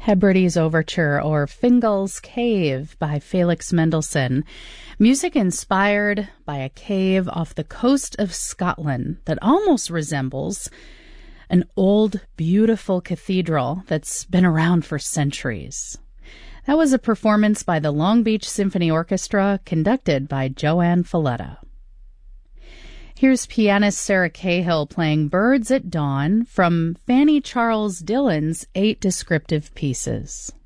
Hebrides Overture, or Fingal's Cave by Felix Mendelssohn. Music inspired by a cave off the coast of Scotland that almost resembles an old, beautiful cathedral that's been around for centuries. That was a performance by the Long Beach Symphony Orchestra, conducted by Joanne Falletta. Here's pianist Sarah Cahill playing Birds at Dawn from Fanny Charles Dillon's 8 Descriptive Pieces.